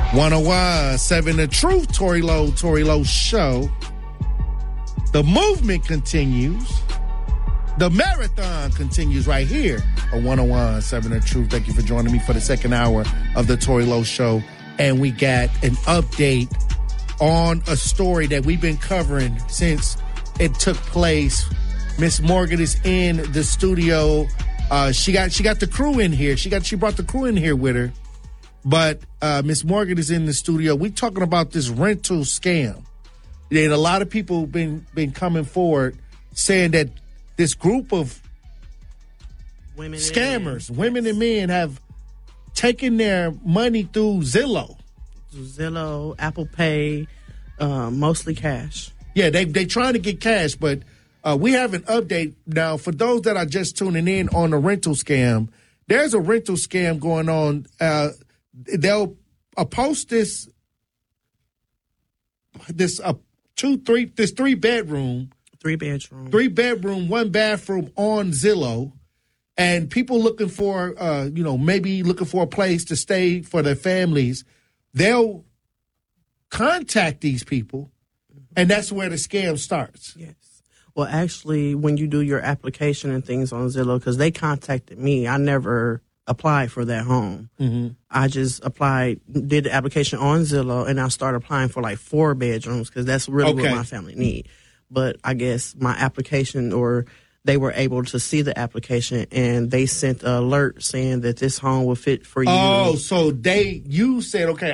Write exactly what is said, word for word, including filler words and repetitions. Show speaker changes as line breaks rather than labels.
one oh one seven The Truth, Tory Lowe, Tory Lowe Show. The movement continues. The marathon continues right here on one oh one seven The Truth. Thank you for joining me for the second hour of the Tory Lowe Show. And we got an update on a story that we've been covering since it took place. Miss Morgan is in the studio. Uh, she got she got the crew in here. She got she brought the crew in here with her. But uh, Miss Morgan is in the studio. We're talking about this rental scam. And a lot of people been been coming forward saying that this group of
women
scammers,
and
women and men, have taken their money through Zillow.
Zillow, Apple Pay, uh, mostly cash.
Yeah, they they trying to get cash, but uh, we have an update now for those that are just tuning in on the rental scam. There's a rental scam going on. Uh, they'll uh, post this this uh, two three this three bedroom.
Three bedroom.
Three bedroom, one bathroom on Zillow. And people looking for, uh, you know, maybe looking for a place to stay for their families, they'll contact these people, and that's where the scam starts.
Yes. Well, actually, when you do your application and things on Zillow, because they contacted me, I never applied for that home.
Mm-hmm.
I just applied, did the application on Zillow, and I started applying for like four bedrooms because that's really
Okay.
what my family need. But I guess my application, or they were able to see the application, and they sent an alert saying that this home will fit for you.
Oh, so they, you said, okay,